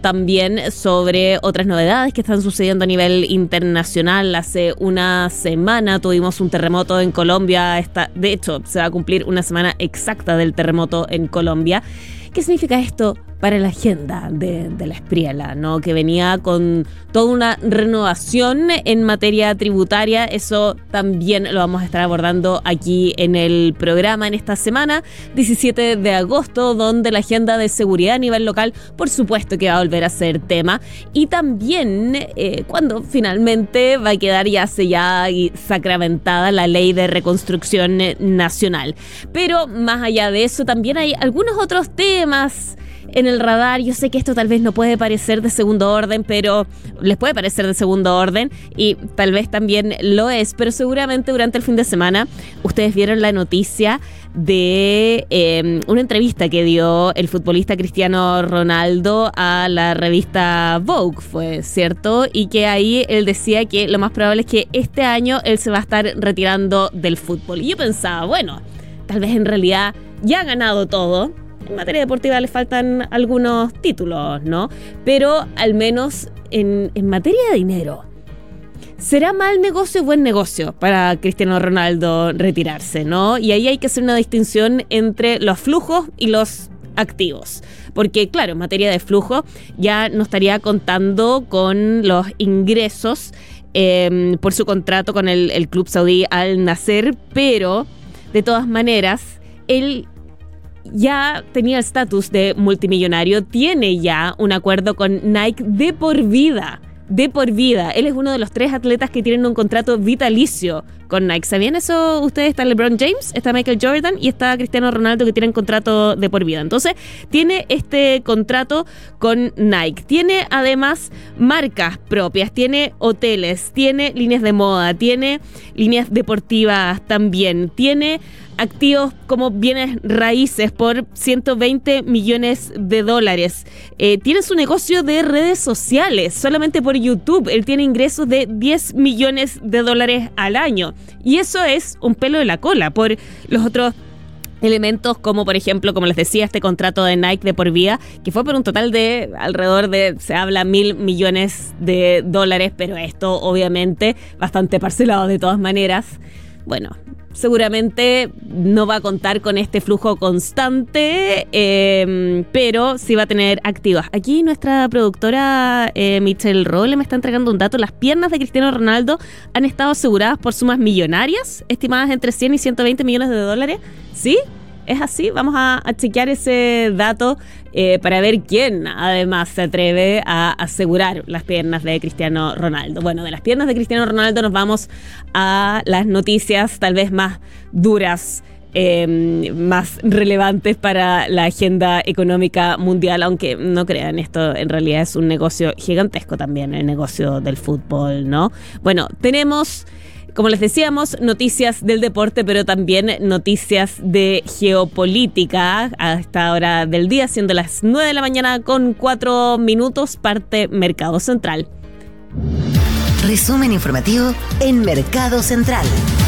también sobre otras novedades que están sucediendo a nivel internacional. Hace una semana tuvimos un terremoto en Colombia. De hecho, se va a cumplir una semana exacta del terremoto en Colombia. ¿Qué significa esto para la agenda de la Espriela, ¿no? Que venía con toda una renovación en materia tributaria? Eso también lo vamos a estar abordando aquí en el programa en esta semana, 17 de agosto, donde la agenda de seguridad a nivel local, por supuesto que va a volver a ser tema. Y también cuando finalmente va a quedar ya sellada y sacramentada la ley de reconstrucción nacional. Pero más allá de eso, también hay algunos otros temas en el radar. Yo sé que esto tal vez no puede parecer de segundo orden, pero les puede parecer de segundo orden y tal vez también lo es, pero seguramente durante el fin de semana ustedes vieron la noticia de una entrevista que dio el futbolista Cristiano Ronaldo a la revista Vogue, fue cierto, y que ahí él decía que lo más probable es que este año él se va a estar retirando del fútbol. Y yo pensaba, bueno, tal vez en realidad ya ha ganado todo. En materia deportiva le faltan algunos títulos, ¿no? Pero al menos en materia de dinero, ¿será mal negocio o buen negocio para Cristiano Ronaldo retirarse, ¿no? Y ahí hay que hacer una distinción entre los flujos y los activos. Porque, claro, en materia de flujo ya no estaría contando con los ingresos por su contrato con el club saudí Al Nassr, pero de todas maneras, él ya tenía el estatus de multimillonario, tiene ya un acuerdo con Nike de por vida. De por vida. Él es uno de los 3 atletas que tienen un contrato vitalicio con Nike. ¿Sabían eso ustedes? Está LeBron James, está Michael Jordan y está Cristiano Ronaldo, que tienen contrato de por vida. Entonces, tiene este contrato con Nike. Tiene además marcas propias, tiene hoteles, tiene líneas de moda, tiene líneas deportivas también, tiene activos como bienes raíces por 120 millones de dólares. Tiene su negocio de redes sociales. Solamente por YouTube él tiene ingresos de 10 millones de dólares al año. Y eso es un pelo de la cola por los otros elementos, como por ejemplo, como les decía, este contrato de Nike de por vida, que fue por un total de alrededor de, se habla, 1.000 millones de dólares, pero esto obviamente bastante parcelado de todas maneras. Bueno, seguramente no va a contar con este flujo constante, pero sí va a tener activos. Aquí nuestra productora Michelle Rolle me está entregando un dato. Las piernas de Cristiano Ronaldo han estado aseguradas por sumas millonarias, estimadas entre 100 y 120 millones de dólares. ¿Sí? ¿Es así? Vamos a chequear ese dato para ver quién además se atreve a asegurar las piernas de Cristiano Ronaldo. Bueno, de las piernas de Cristiano Ronaldo nos vamos a las noticias tal vez más duras, más relevantes para la agenda económica mundial, aunque no crean, esto en realidad es un negocio gigantesco también, el negocio del fútbol, ¿no? Bueno, tenemos, como les decíamos, noticias del deporte, pero también noticias de geopolítica a esta hora del día, siendo las 9 de la mañana con 4 minutos, parte Mercado Central. Resumen informativo en Mercado Central.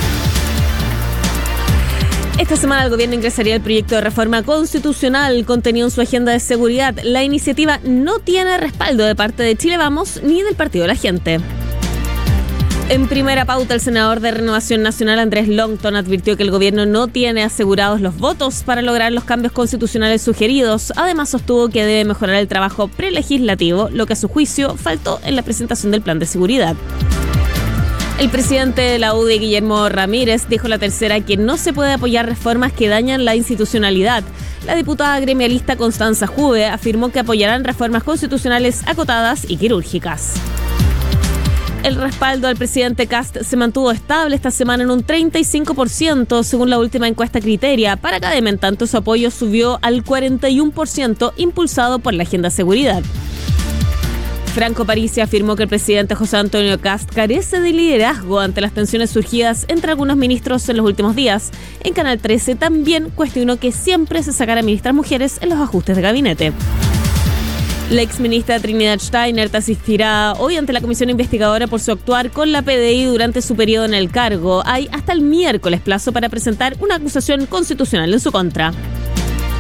Esta semana el gobierno ingresaría el proyecto de reforma constitucional contenido en su agenda de seguridad. La iniciativa no tiene respaldo de parte de Chile Vamos ni del Partido de la Gente. En primera pauta, el senador de Renovación Nacional, Andrés Longton, advirtió que el gobierno no tiene asegurados los votos para lograr los cambios constitucionales sugeridos. Además, sostuvo que debe mejorar el trabajo prelegislativo, lo que a su juicio faltó en la presentación del plan de seguridad. El presidente de la UDI, Guillermo Ramírez, dijo La Tercera que no se puede apoyar reformas que dañan la institucionalidad. La diputada gremialista Constanza Juve afirmó que apoyarán reformas constitucionales acotadas y quirúrgicas. El respaldo al presidente Kast se mantuvo estable esta semana en un 35%, según la última encuesta Criteria. Para Cadem, en tanto, su apoyo subió al 41%, impulsado por la agenda seguridad. Franco Parisi afirmó que el presidente José Antonio Kast carece de liderazgo ante las tensiones surgidas entre algunos ministros en los últimos días. En Canal 13 también cuestionó que siempre se sacara a ministras mujeres en los ajustes de gabinete. La exministra Trinidad Steiner asistirá hoy ante la comisión investigadora por su actuar con la PDI durante su periodo en el cargo. Hay hasta el miércoles plazo para presentar una acusación constitucional en su contra.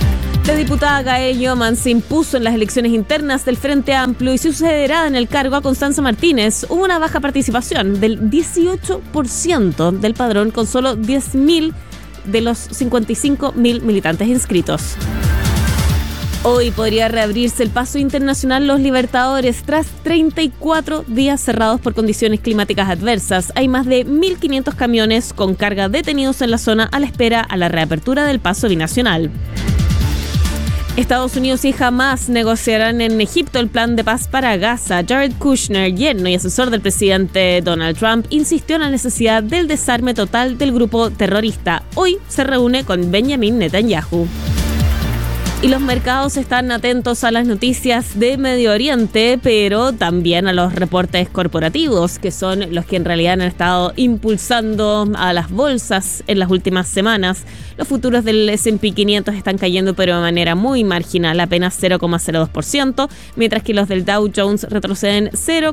La diputada Gael Yoman se impuso en las elecciones internas del Frente Amplio y sucederá en el cargo a Constanza Martínez. Hubo una baja participación del 18% del padrón, con solo 10.000 de los 55.000 militantes inscritos. Hoy podría reabrirse el paso internacional Los Libertadores tras 34 días cerrados por condiciones climáticas adversas. Hay más de 1.500 camiones con carga detenidos en la zona a la espera a la reapertura del paso binacional. Estados Unidos y Hamás negociarán en Egipto el plan de paz para Gaza. Jared Kushner, yerno y asesor del presidente Donald Trump, insistió en la necesidad del desarme total del grupo terrorista. Hoy se reúne con Benjamin Netanyahu. Y los mercados están atentos a las noticias de Medio Oriente, pero también a los reportes corporativos, que son los que en realidad han estado impulsando a las bolsas en las últimas semanas. Los futuros del S&P 500 están cayendo, pero de manera muy marginal, apenas 0,02%, mientras que los del Dow Jones retroceden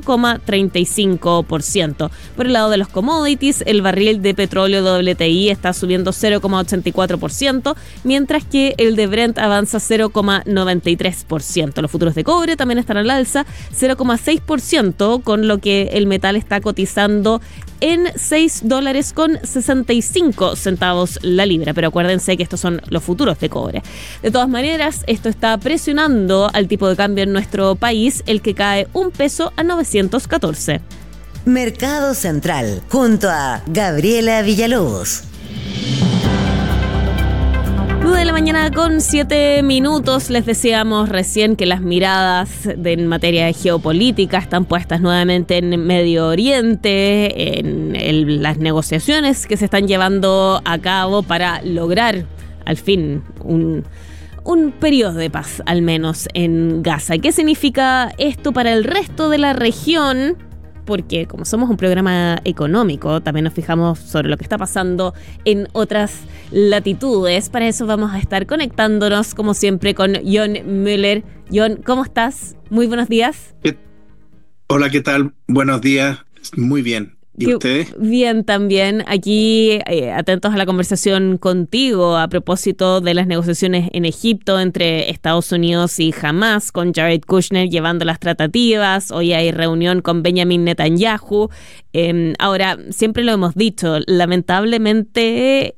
0,35%. Por el lado de los commodities, el barril de petróleo WTI está subiendo 0,84%, mientras que el de Brent avanza 0,93%. Los futuros de cobre también están al alza, 0,6%, con lo que el metal está cotizando en $6.65 la libra. Pero acuérdense que estos son los futuros de cobre. De todas maneras, esto está presionando al tipo de cambio en nuestro país, el que cae un peso a 914. Mercado Central, junto a Gabriela Villalobos. 9 de la mañana con 7 minutos. Les decíamos recién que las miradas en materia de geopolítica están puestas nuevamente en Medio Oriente, en las negociaciones que se están llevando a cabo para lograr al fin un periodo de paz, al menos en Gaza. ¿Qué significa esto para el resto de la región? Porque como somos un programa económico, también nos fijamos sobre lo que está pasando en otras latitudes. Para eso vamos a estar conectándonos, como siempre, con John Müller. John, ¿cómo estás? Muy buenos días. Hola, ¿qué tal? Buenos días. Muy bien. ¿Y ustedes? Bien, también. Aquí atentos a la conversación contigo a propósito de las negociaciones en Egipto entre Estados Unidos y Hamás, con Jared Kushner llevando las tratativas. Hoy hay reunión con Benjamin Netanyahu. Ahora, siempre lo hemos dicho, lamentablemente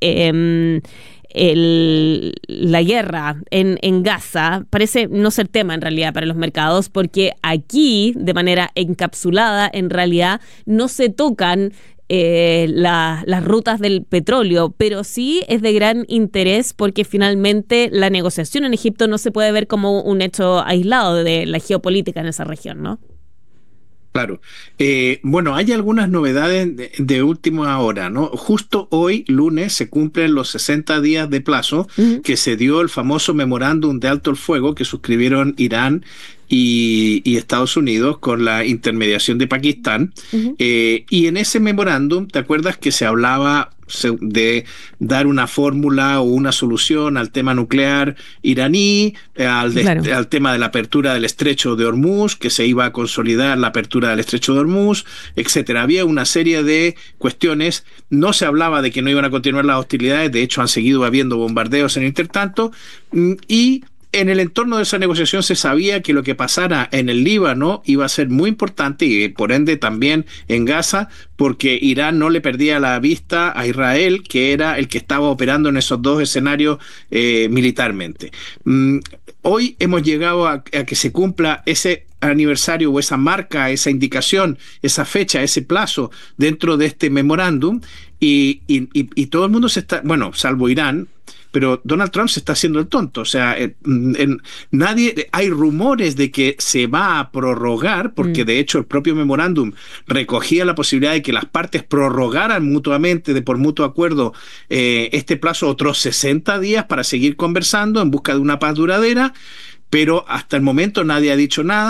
la guerra en Gaza parece no ser tema en realidad para los mercados, porque aquí, de manera encapsulada, en realidad no se tocan las rutas del petróleo, pero sí es de gran interés porque finalmente la negociación en Egipto no se puede ver como un hecho aislado de la geopolítica en esa región, ¿no? Claro. Bueno, hay algunas novedades de última hora, ¿no? Justo hoy, lunes, se cumplen los 60 días de plazo que se dio el famoso memorándum de alto el fuego que suscribieron Irán y Estados Unidos con la intermediación de Pakistán. Y en ese memorándum, ¿te acuerdas que se hablaba de dar una fórmula o una solución al tema nuclear iraní, al tema de la apertura del estrecho de Hormuz, que se iba a consolidar la apertura del estrecho de Hormuz, etcétera? Había una serie de cuestiones. No se hablaba de que no iban a continuar las hostilidades, de hecho han seguido habiendo bombardeos en el intertanto, y en el entorno de esa negociación se sabía que lo que pasara en el Líbano iba a ser muy importante y por ende también en Gaza, porque Irán no le perdía la vista a Israel, que era el que estaba operando en esos dos escenarios militarmente. Hoy hemos llegado a que se cumpla ese aniversario o esa marca, esa indicación, esa fecha, ese plazo dentro de este memorándum y todo el mundo se está, bueno, salvo Irán, pero Donald Trump se está haciendo el tonto. O sea, hay rumores de que se va a prorrogar, porque de hecho el propio memorándum recogía la posibilidad de que las partes prorrogaran mutuamente, por mutuo acuerdo, este plazo otros 60 días para seguir conversando en busca de una paz duradera. Pero hasta el momento nadie ha dicho nada.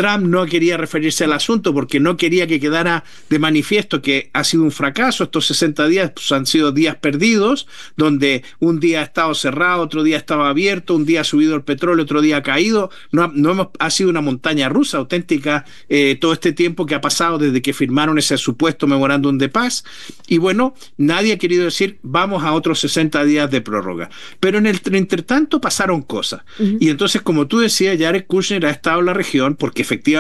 Trump no quería referirse al asunto porque no quería que quedara de manifiesto que ha sido un fracaso. Estos 60 días pues, han sido días perdidos, donde un día ha estado cerrado, otro día estaba abierto, un día ha subido el petróleo, otro día ha caído. Ha sido una montaña rusa auténtica todo este tiempo que ha pasado desde que firmaron ese supuesto memorándum de paz. Y bueno, nadie ha querido decir vamos a otros 60 días de prórroga. Pero en el entretanto pasaron cosas. Y entonces, como tú decías, Jared Kushner ha estado en la región porque efectivamente